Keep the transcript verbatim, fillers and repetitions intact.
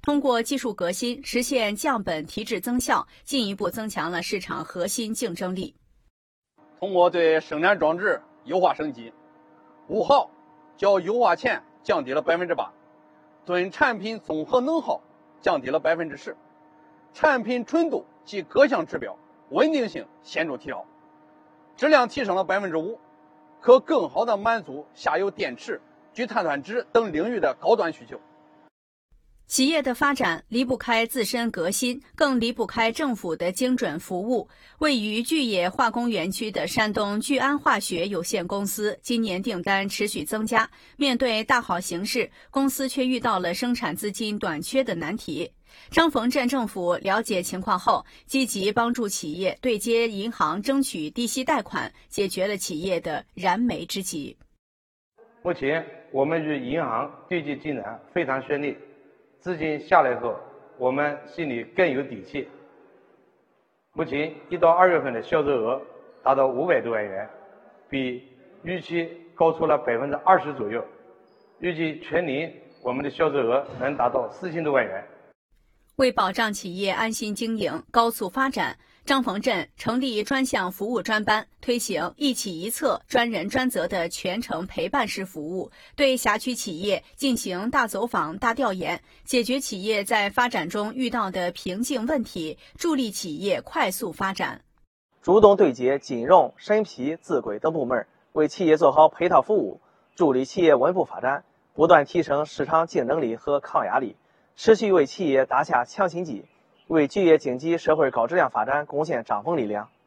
通过技术革新，实现降本提质增效，进一步增强了市场核心竞争力。 通过对生产装置优化升级，物耗较优化前降低了百分之八，对产品综合能耗降低了百分之十，产品纯度及各项指标稳定性显著提高，质量提升了百分之五，可更好地满足下游电池、聚碳酸酯等领域的高端需求。 企业的发展离不开自身革新，更离不开政府的精准服务。位于巨野化工园区的山东聚安化学有限公司今年订单持续增加，面对大好形势，公司却遇到了生产资金短缺的难题。张逢镇政府了解情况后，积极帮助企业对接银行争取低息贷款，解决了企业的燃眉之急。 目前我们与银行对接进展非常顺利，资金下来后，我们心里更有底气。目前一到二月份的销售额达到五百多万元，比预期高出了百分之二十左右。预计全年我们的销售额能达到四千多万元。 为保障企业安心经营、高速发展，张逢镇成立专项服务专班，推行一企一策、专人专责的全程陪伴式服务，对辖区企业进行大走访、大调研，解决企业在发展中遇到的瓶颈问题，助力企业快速发展。 主动对接金融、审批、自规等部门，为企业做好配套服务，助力企业稳步发展，不断提升市场竞争力和抗压力，持续为企业打下强心剂，为巨野经济社会高质量发展贡献张风力量。